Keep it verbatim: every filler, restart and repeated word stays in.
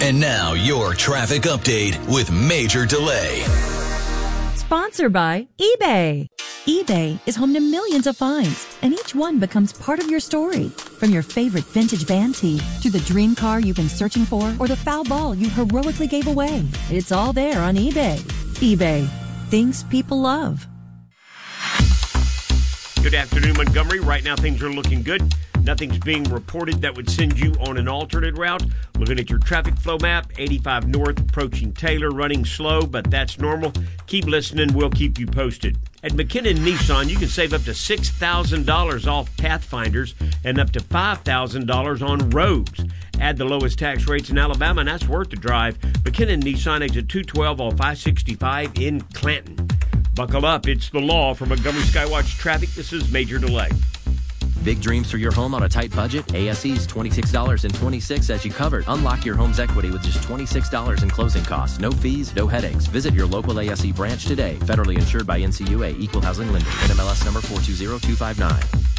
And now your traffic update with Major Delay. Sponsored by eBay. eBay is home to millions of finds, and each one becomes part of your story. From your favorite vintage band tee to the dream car you've been searching for or the foul ball you heroically gave away. It's all there on eBay. eBay. Things people love. Good afternoon, Montgomery. Right now, things are looking good. Nothing's being reported that would send you on an alternate route. Looking at your traffic flow map, eighty-five north approaching Taylor, running slow, but that's normal. Keep listening. We'll keep you posted. At McKinnon Nissan, you can save up to six thousand dollars off Pathfinders and up to five thousand dollars on Rogues. Add the lowest tax rates in Alabama, and that's worth the drive. McKinnon Nissan, exit two twelve off I sixty-five in Clanton. Buckle up. It's the law. For Montgomery Skywatch Traffic, this is Major Delay. Big dreams for your home on a tight budget? A S E's twenty-six dollars and twenty-six cents as you covered. Unlock your home's equity with just twenty-six dollars in closing costs. No fees, no headaches. Visit your local A S E branch today. Federally insured by N C U A. Equal housing lender. N M L S number four two zero two five nine.